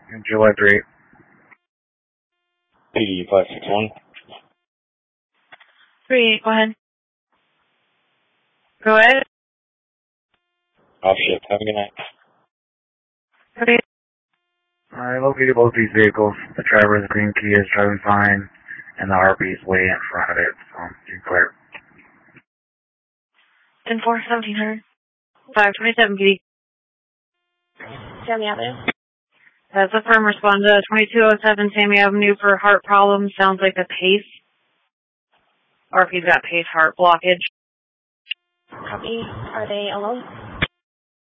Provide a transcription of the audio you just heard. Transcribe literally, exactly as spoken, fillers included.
July three. P D five six one. three, go ahead. Go ahead. Off shift. Have a good night. Okay. I located both these vehicles. The driver's green Kia is driving fine, and the R P is way in front of it, so you're clear. ten four, seventeen hundred. five twenty-seven P D. Sammy Avenue. That's a firm respond to twenty-two oh seven Sammy Avenue for heart problems. Sounds like a pace. Or if he's got pace heart blockage. Copy. Are they alone?